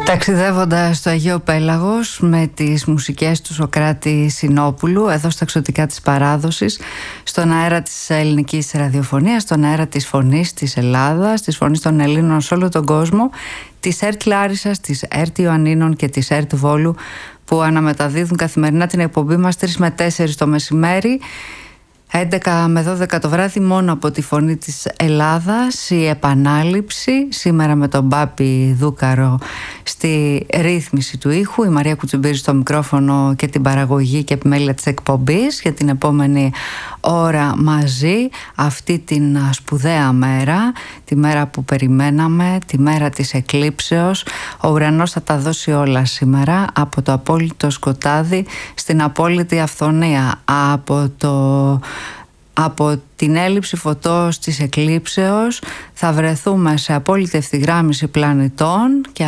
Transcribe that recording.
Ταξιδεύοντας στο Αγίο Πέλαγος με τις μουσικές του Σωκράτη Συνόπουλου, εδώ στα Εξωτικά της Παράδοσης, στον αέρα της ελληνικής ραδιοφωνίας, στον αέρα της φωνής της Ελλάδας, της φωνής των Ελλήνων σε όλο τον κόσμο, της ΕΡΤ Λάρισσας, της ΕΡΤ Ιωαννίνων και της ΕΡΤ Βόλου, που αναμεταδίδουν καθημερινά την εκπομπή μας 3 με 4 το μεσημέρι, 11 με 12 το βράδυ, μόνο από τη φωνή της Ελλάδας. Η επανάληψη σήμερα με τον Μπάπη Δούκαρο στη ρύθμιση του ήχου, η Μαρία Κουτσουμπύρη στο μικρόφωνο και την παραγωγή και επιμέλεια της εκπομπής για την επόμενη ώρα μαζί, αυτή την σπουδαία μέρα, τη μέρα που περιμέναμε, τη μέρα της εκλήψεως. Ο ουρανός θα τα δώσει όλα σήμερα, από το απόλυτο σκοτάδι στην απόλυτη αυθονία, από την έλλειψη φωτός της εκλήψεως θα βρεθούμε σε απόλυτη ευθυγράμμιση πλανητών και